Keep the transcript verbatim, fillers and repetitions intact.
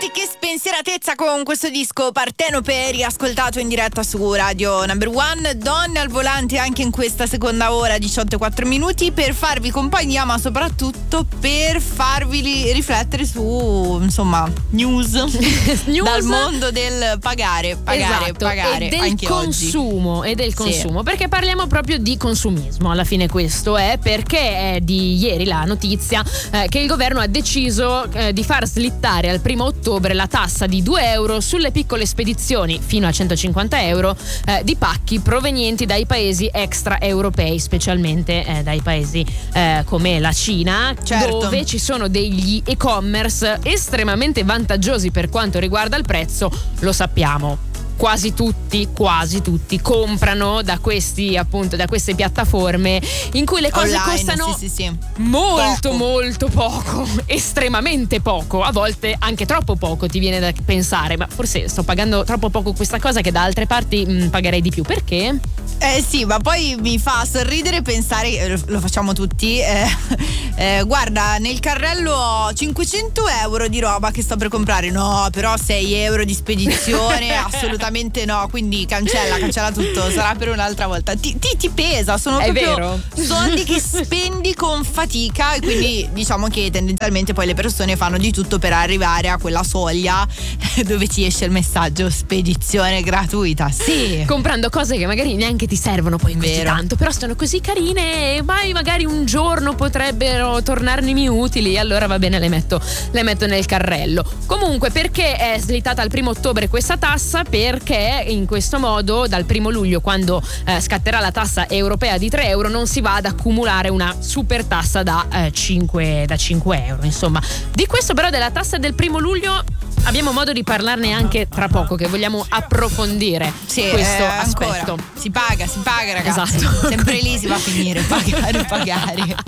benvenuti, che spensieratezza con questo disco Partenope, riascoltato in diretta su Radio Number One. Donne al volante anche in questa seconda ora, diciotto e quattro minuti, per farvi compagnia, ma soprattutto per farvi riflettere su, insomma, news, news? dal mondo del pagare, pagare, esatto, pagare, e del anche consumo oggi. e del consumo, sì. Perché parliamo proprio di consumismo. Alla fine questo è perché è di ieri la notizia eh, che il governo ha deciso eh, di far slittare al primo ottobre la tassa di due euro sulle piccole spedizioni fino a centocinquanta euro eh, di pacchi provenienti dai paesi extraeuropei, specialmente eh, dai paesi eh, come la Cina, certo. dove ci sono degli e-commerce estremamente vantaggiosi per quanto riguarda il prezzo, lo sappiamo. Quasi tutti, quasi tutti comprano da questi, appunto, da queste piattaforme in cui le cose online, costano sì, sì, sì. molto poco. molto poco, estremamente poco, a volte anche troppo poco, ti viene da pensare, ma forse sto pagando troppo poco questa cosa che da altre parti mh, pagherei di più. Perché? Eh sì, ma poi mi fa sorridere pensare, lo, lo facciamo tutti, eh, eh, guarda, nel carrello ho cinquecento euro di roba che sto per comprare, no, però sei euro di spedizione, assolutamente no, quindi cancella, cancella tutto, sarà per un'altra volta. Ti, ti, ti pesa, sono È proprio vero. soldi che spendi con fatica, e quindi diciamo che tendenzialmente poi le persone fanno di tutto per arrivare a quella soglia dove ti esce il messaggio spedizione gratuita, sì. Comprando cose che magari neanche ti servono poi così Vero. tanto, però sono così carine e mai magari un giorno potrebbero tornarmi utili, allora va bene, le metto, le metto nel carrello. Comunque, perché è slittata al primo ottobre questa tassa? Perché in questo modo dal primo luglio, quando eh, scatterà la tassa europea di tre euro, non si va ad accumulare una super tassa da, eh, cinque, da cinque euro. Insomma, di questo però, della tassa del primo luglio, abbiamo modo di parlarne anche tra poco, che vogliamo approfondire Sì, questo eh, aspetto. ancora. Si paga, si paga, ragazzi. Esatto. Sempre lì si va a finire, pagare, pagare.